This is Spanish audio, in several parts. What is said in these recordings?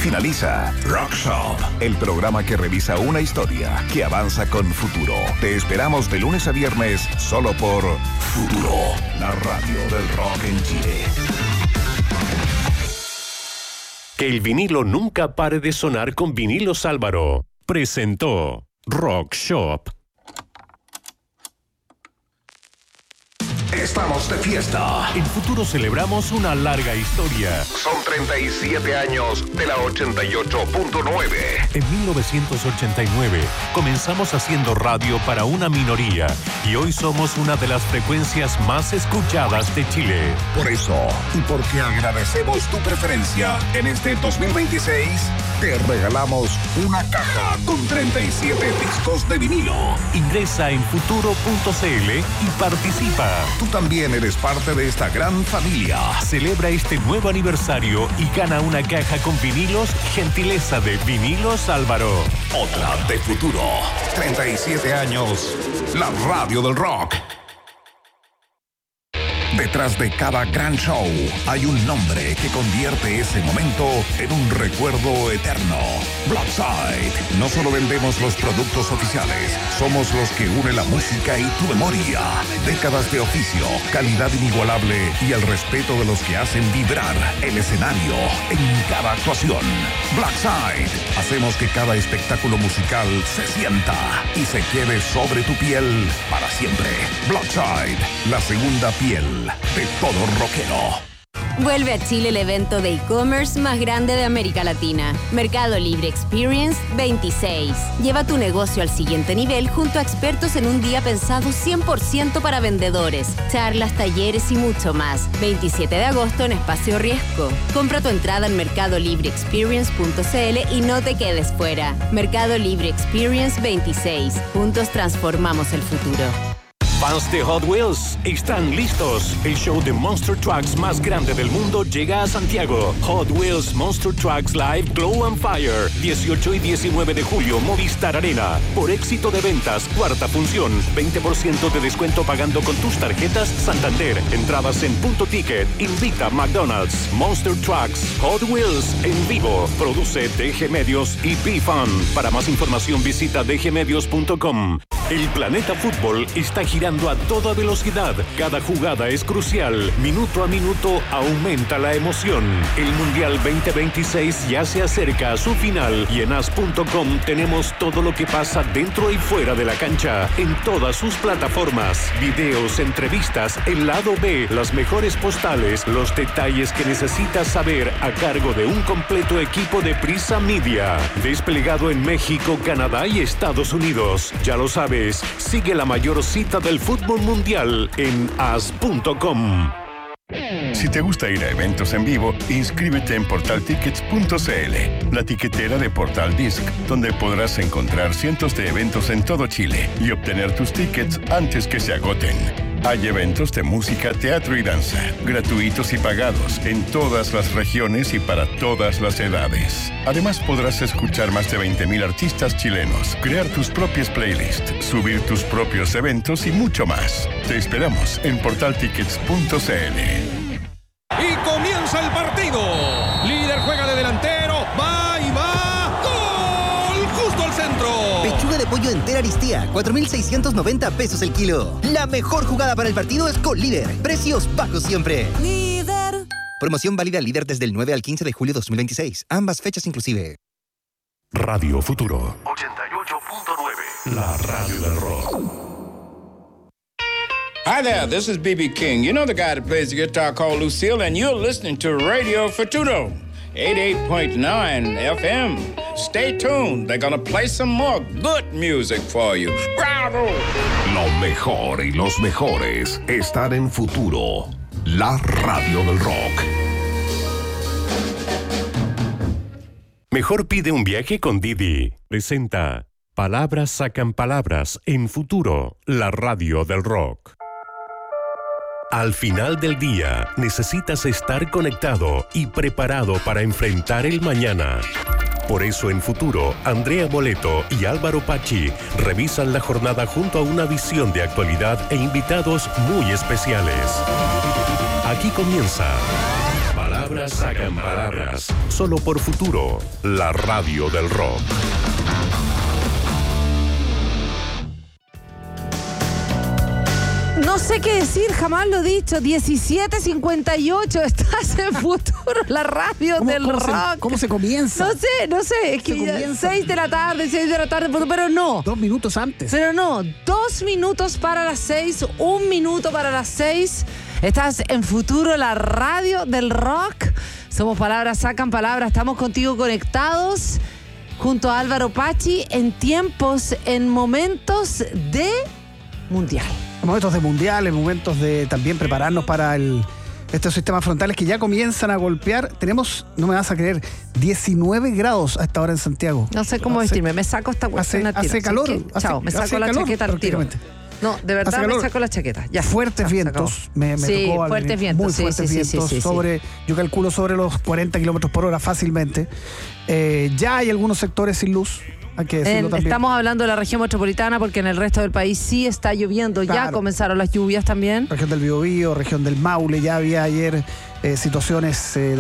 finaliza Rock Shop, el programa que revisa una historia que avanza con futuro. Te esperamos de lunes a viernes solo por Futuro, la radio del rock en Chile. Que el vinilo nunca pare de sonar con Vinilos Álvaro. Presentó Rock Shop. Estamos de fiesta. En Futuro celebramos una larga historia. Son 37 años de la 88.9. En 1989 comenzamos haciendo radio para una minoría y hoy somos una de las frecuencias más escuchadas de Chile. Por eso, y porque agradecemos tu preferencia, en este 2026 te regalamos una caja con 37 discos de vinilo. Ingresa en futuro.cl y participa. Tú también eres parte de esta gran familia. Celebra este nuevo aniversario y gana una caja con vinilos, gentileza de Vinilos Álvaro. Otra de Futuro. 37 años. La radio del rock. Detrás de cada gran show hay un nombre que convierte ese momento en un recuerdo eterno. Blackside. No solo vendemos los productos oficiales, somos los que unen la música y tu memoria. Décadas de oficio, calidad inigualable y el respeto de los que hacen vibrar el escenario en cada actuación. Blackside. Hacemos que cada espectáculo musical se sienta y se quede sobre tu piel para siempre. Blackside, la segunda piel de todo rockero. Vuelve a Chile el evento de e-commerce más grande de América Latina. Mercado Libre Experience 26. Lleva tu negocio al siguiente nivel junto a expertos en un día pensado 100% para vendedores. Charlas, talleres y mucho más. 27 de agosto en Espacio Riesgo. Compra tu entrada en mercadolibreexperience.cl y no te quedes fuera. Mercado Libre Experience 26. Juntos transformamos el futuro. Fans de Hot Wheels están listos. El show de Monster Trucks más grande del mundo llega a Santiago. Hot Wheels Monster Trucks Live Glow and Fire. 18 y 19 de julio, Movistar Arena. Por éxito de ventas, cuarta función. 20% de descuento pagando con tus tarjetas Santander. Entradas en Punto Ticket. Invita McDonald's. Monster Trucks Hot Wheels en vivo. Produce DG Medios y B-Fun. Para más información visita dgmedios.com. El Planeta Fútbol está girando a toda velocidad. Cada jugada es crucial. Minuto a minuto aumenta la emoción. El Mundial 2026 ya se acerca a su final y en as.com tenemos todo lo que pasa dentro y fuera de la cancha. En todas sus plataformas. Videos, entrevistas, el lado B, las mejores postales, los detalles que necesitas saber a cargo de un completo equipo de Prisa Media. Desplegado en México, Canadá y Estados Unidos. Ya lo sabes. Sigue la mayor cita del fútbol mundial en as.com. Si te gusta ir a eventos en vivo, inscríbete en portaltickets.cl, la tiquetera de Portal Disc, donde podrás encontrar cientos de eventos en todo Chile y obtener tus tickets antes que se agoten. Hay eventos de música, teatro y danza, gratuitos y pagados, en todas las regiones y para todas las edades. Además podrás escuchar más de 20.000 artistas chilenos, crear tus propias playlists, subir tus propios eventos y mucho más. Te esperamos en portaltickets.cl. Y comienza el partido. Líder juega de delantero, va y va. ¡Gol! Justo al centro. Pechuga de pollo entera Aristía, 4,690 pesos el kilo. La mejor jugada para el partido es con Líder. Precios bajos siempre. Líder. Promoción válida al Líder desde el 9 al 15 de julio 2026. Ambas fechas inclusive. Radio Futuro 88.9. La radio del rock. Hi there, this is B.B. King. You know the guy that plays the guitar called Lucille, and you're listening to Radio Futuro, 88.9 FM. Stay tuned. They're gonna play some more good music for you. Bravo! Lo mejor y los mejores están en Futuro, la radio del rock. Mejor pide un viaje con Didi. Presenta Palabras sacan palabras en Futuro, la radio del rock. Al final del día, necesitas estar conectado y preparado para enfrentar el mañana. Por eso en Futuro, Andrea Moleto y Álvaro Pachi revisan la jornada junto a una visión de actualidad e invitados muy especiales. Aquí comienza Palabras Palabras sacan palabras. Solo por Futuro, la radio del rock. No sé qué decir, jamás lo he dicho. 17:58, estás en Futuro, la radio del rock. ¿Cómo se comienza? No sé, es que ya 6 de la tarde, pero no. 2 minutos antes. Pero no, 2 minutos para las 6, 1 minuto para las 6. Estás en Futuro, la radio del rock. Somos Palabras Sacan Palabras, estamos contigo conectados junto a Álvaro Pachi en momentos de mundial. En momentos de mundial, en momentos de también prepararnos para estos sistemas frontales que ya comienzan a golpear. Tenemos, no me vas a creer, 19 grados a esta hora en Santiago. No sé cómo vestirme, me saco esta cuestión al tiro. Hace calor. Chao, me saco la chaqueta al tiro. No, de verdad me saco la chaqueta. Ya. Fuertes vientos. Me tocó fuertes vientos. Muy fuertes vientos. Yo calculo sobre los 40 kilómetros por hora fácilmente. Ya hay algunos sectores sin luz. Hay que decirlo también. Estamos hablando de la región metropolitana porque en el resto del país sí está lloviendo. Claro. Ya comenzaron las lluvias también. Región del Biobío, región del Maule. Ya había ayer situaciones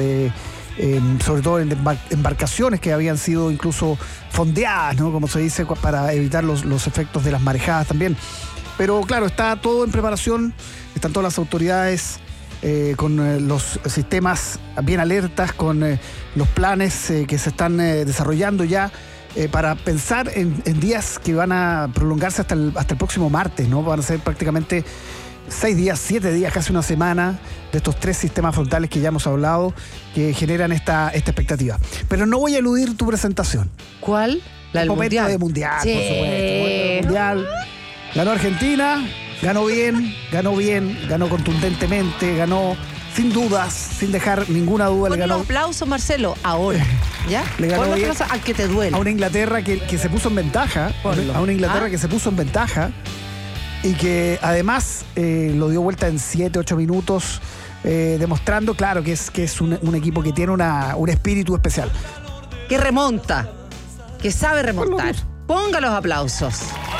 sobre todo en embarcaciones que habían sido incluso fondeadas, ¿no? Como se dice, para evitar los efectos de las marejadas también. Pero claro, está todo en preparación, están todas las autoridades con los sistemas bien alertas, con los planes que se están desarrollando ya para pensar en días que van a prolongarse hasta el próximo martes, ¿no? Van a ser prácticamente 6 días, 7 días, casi una semana de estos 3 sistemas frontales que ya hemos hablado, que generan esta expectativa. Pero no voy a eludir tu presentación. ¿Cuál? La del Mundial. De Mundial, sí. Por supuesto. Mundial. Ganó Argentina, ganó bien, ganó contundentemente, ganó sin dudas, sin dejar ninguna duda. Pon un aplauso, Marcelo, ahora. ¿Ya? Le ganó Pon aplauso al que te duele. A una Inglaterra que se puso en ventaja. Ponlo. A una Inglaterra que se puso en ventaja y que además lo dio vuelta en 7, 8 minutos, demostrando, claro, que es un equipo que tiene un espíritu especial. Que remonta, que sabe remontar. Ponga los aplausos.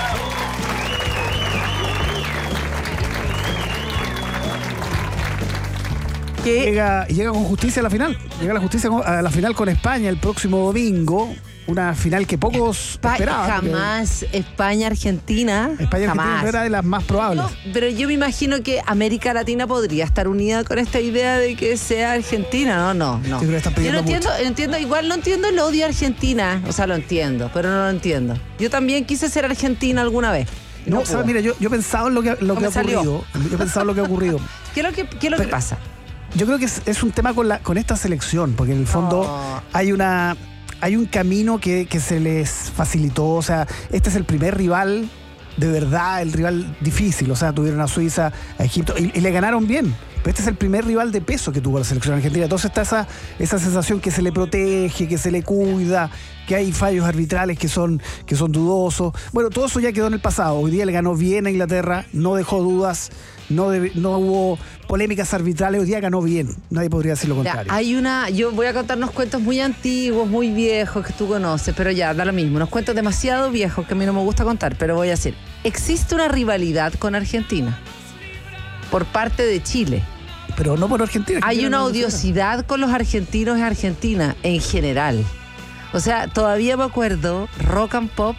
Llega con justicia a la final. Llega la justicia a la final con España el próximo domingo. Una final que pocos esperaban. Jamás España-Argentina. España-Argentina no era de las más probables. No, pero yo me imagino que América Latina podría estar unida con esta idea de que sea Argentina. No. Yo no entiendo, igual no entiendo el odio a Argentina. O sea, lo entiendo, pero no lo entiendo. Yo también quise ser argentina alguna vez. No, ¿sabes? Mira, yo he pensado en lo que ha ocurrido. Yo he pensado en lo que ha ocurrido. ¿Qué es lo que pasa? Yo creo que es un tema con esta selección, porque en el fondo hay un camino que se les facilitó. O sea, este es el primer rival, de verdad, el rival difícil. O sea, tuvieron a Suiza, a Egipto, y le ganaron bien. Pero este es el primer rival de peso que tuvo la selección argentina. Entonces está esa sensación que se le protege, que se le cuida, que hay fallos arbitrales que son dudosos. Bueno, todo eso ya quedó en el pasado. Hoy día le ganó bien a Inglaterra, no dejó dudas, no hubo polémicas arbitrales, hoy día ganó bien. Nadie podría decir lo contrario. Yo voy a contar unos cuentos muy antiguos, muy viejos que tú conoces, pero ya, da lo mismo. Unos cuentos demasiado viejos que a mí no me gusta contar, pero voy a decir. Existe una rivalidad con Argentina por parte de Chile. Pero no por Argentina. Hay una odiosidad con los argentinos y Argentina en general. O sea, todavía me acuerdo, Rock and Pop,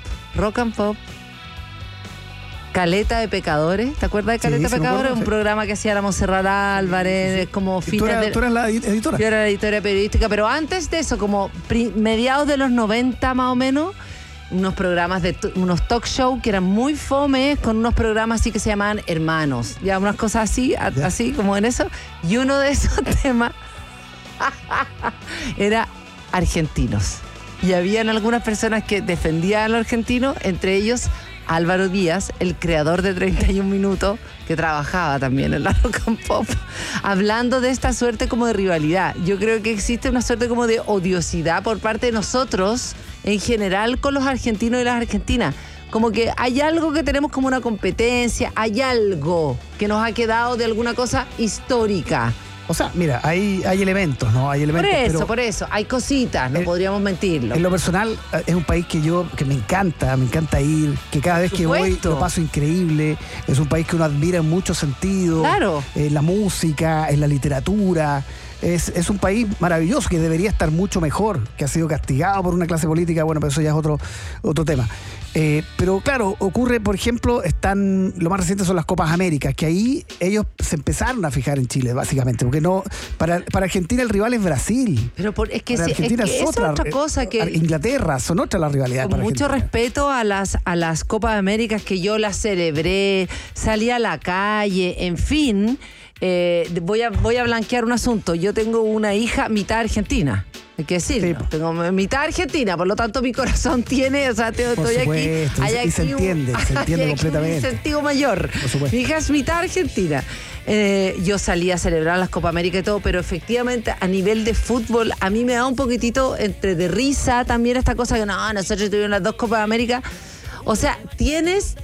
Caleta de Pecadores. ¿Te acuerdas de Caleta de Pecadores? Un programa que hacía la Montserrat Álvarez, como fines ¿Tú eras la editora? Yo era la editora periodística, pero antes de eso, como mediados de los 90 más o menos, unos programas unos talk show que eran muy fomes, con unos programas así que se llamaban Hermanos, ya unas cosas así como en eso, y uno de esos temas era argentinos, y habían algunas personas que defendían a los argentinos, entre ellos Álvaro Díaz, el creador de 31 Minutos, que trabajaba también en la Rock and Pop, hablando de esta suerte como de rivalidad. Yo creo que existe una suerte como de odiosidad por parte de nosotros, en general, con los argentinos y las argentinas. Como que hay algo que tenemos como una competencia, hay algo que nos ha quedado de alguna cosa histórica. O sea, mira, hay elementos, ¿no? Hay elementos. Por eso, hay cositas, no podríamos mentirlo. En lo personal, es un país que me encanta ir, que cada vez que voy lo paso increíble. Es un país que uno admira en muchos sentidos. Claro. En la música, en la literatura, Es un país maravilloso que debería estar mucho mejor, que ha sido castigado por una clase política, bueno, pero eso ya es otro tema. Pero claro, ocurre, por ejemplo, lo más reciente son las Copas Américas, que ahí ellos se empezaron a fijar en Chile, básicamente, porque no, para Argentina el rival es Brasil. Pero es que, Argentina es otra cosa que... Inglaterra, son otras las rivalidades. Con para mucho Argentina. respeto a las Copas Américas, que yo las celebré, salí a la calle, en fin, voy a blanquear un asunto. Yo tengo una hija mitad argentina. Hay que decirlo. Sí. Tengo mitad argentina, por lo tanto mi corazón tiene, o sea, estoy aquí. Y se entiende completamente. Un sentido mayor. Mi hija es mitad argentina. Yo salí a celebrar las Copa América y todo, pero efectivamente a nivel de fútbol a mí me da un poquitito entre de risa también esta cosa que nosotros tuvimos las 2 Copas América. O sea, tienes,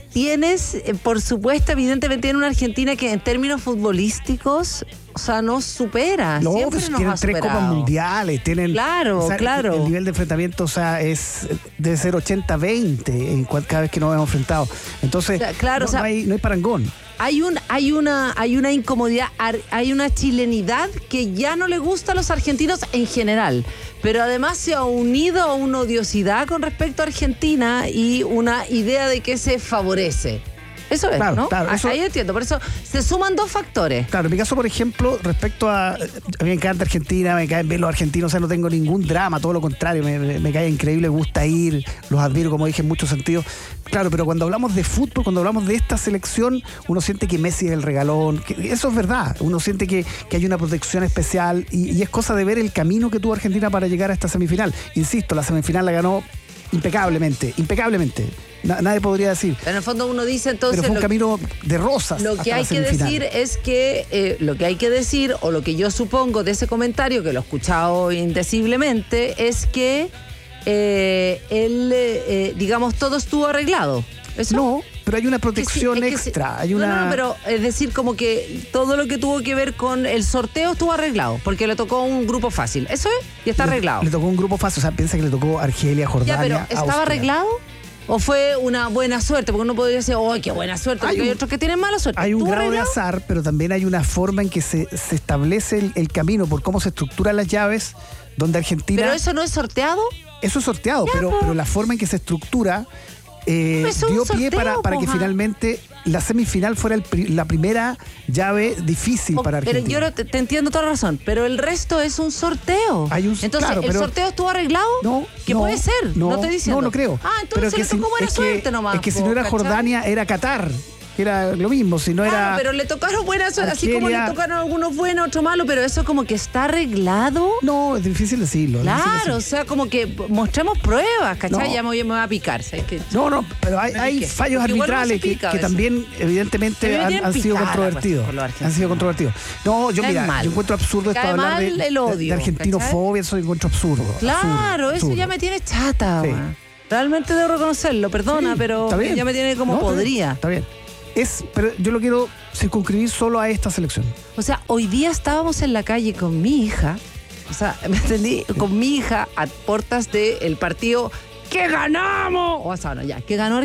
por supuesto, evidentemente tiene una Argentina que en términos futbolísticos, o sea, nos supera. No, siempre pues nos tienen ha 3 superado. Copas Mundiales, tienen... Claro, o sea, claro. El nivel de enfrentamiento, o sea, debe ser 80-20 cada vez que nos hemos enfrentado. Entonces, no hay parangón. Hay una incomodidad, hay una chilenidad que ya no le gusta a los argentinos en general, pero además se ha unido a una odiosidad con respecto a Argentina y una idea de que se favorece. Eso es, claro, ¿no? Claro, ahí entiendo, por eso se suman 2 factores. Claro, en mi caso, por ejemplo, respecto a mí me encanta Argentina, me caen bien los argentinos, o sea, no tengo ningún drama, todo lo contrario, me cae increíble, me gusta ir, los admiro, como dije, en muchos sentidos. Claro, pero cuando hablamos de fútbol, cuando hablamos de esta selección, uno siente que Messi es el regalón, que eso es verdad, uno siente que hay una protección especial y es cosa de ver el camino que tuvo Argentina para llegar a esta semifinal. Insisto, la semifinal la ganó impecablemente. Nadie podría decir. Pero en el fondo uno dice entonces... Pero fue un camino de rosas. Lo que hay que decir es que, o lo que yo supongo de ese comentario, que lo he escuchado indeciblemente, es que digamos, todo estuvo arreglado. ¿Eso? No, pero hay una protección extra. No, pero es decir, como que todo lo que tuvo que ver con el sorteo estuvo arreglado, porque le tocó un grupo fácil. Eso es, y está arreglado. Le tocó un grupo fácil, o sea, piensa que le tocó Argelia, Jordania, ya, pero ¿estaba Austria. arreglado? ¿O fue una buena suerte? Porque uno podría decir, qué buena suerte, porque hay otros que tienen mala suerte. Hay un grado arreglado? de azar, pero también hay una forma en que se establece el camino por cómo se estructuran las llaves, donde Argentina... ¿Pero eso no es sorteado? Eso es sorteado, pero la forma en que se estructura dio pie para que finalmente la semifinal fuera la primera llave difícil para Argentina. Pero yo te entiendo toda la razón, pero el resto es un sorteo. Entonces, claro, ¿el sorteo estuvo arreglado? No. Puede ser, no estoy diciendo. No creo. Entonces le tocó buena suerte nomás. Es que si no era Jordania, era Qatar. Era lo mismo, si no era... pero le tocaron buenas suerte, así como le tocaron algunos buenos, otros malos, pero eso como que está arreglado. No, es difícil decirlo. Claro, o sea, como que mostremos pruebas, ¿cachai? No. Ya me voy a picar, ¿sabes qué? No, pero hay fallos arbitrales que también evidentemente han sido controvertidos. Han sido controvertidos. No, yo encuentro absurdo esto de hablar de argentinofobia, eso encuentro absurdo. Claro, eso ya me tiene chata. Sí. Realmente debo reconocerlo, perdona, pero ya me tiene como podría. Está bien. Pero yo lo quiero circunscribir solo a esta selección. O sea, hoy día estábamos en la calle con mi hija, o sea, ¿me entendí? Con mi hija a puertas del partido que ganamos. O sea, que ganó